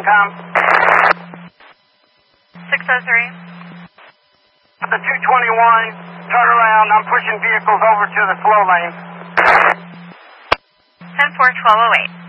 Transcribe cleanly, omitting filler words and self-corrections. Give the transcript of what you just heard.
Tom. 603. The 221, turn around. I'm pushing vehicles over to the slow lane. 10-4, 1208.